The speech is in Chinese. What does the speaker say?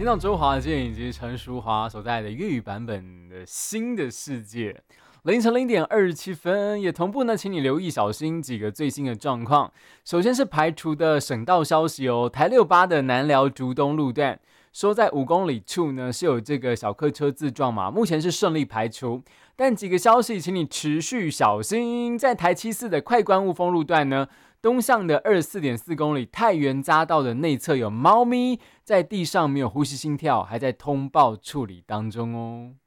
听到周华健以及陈淑桦所带来的粤语版本的新的世界。凌晨0:27，也同步呢，请你留意小心几个最新的状况。首先是排除的省道消息哦，台68的南寮竹东路段，说在5公里处呢是有这个小客车自撞嘛，目前是顺利排除。但几个消息，请你持续小心，在台74的快关雾峰路段呢，东向的24.4公里太原匝道的内侧有猫咪在地上没有呼吸心跳，还在通报处理当中哦。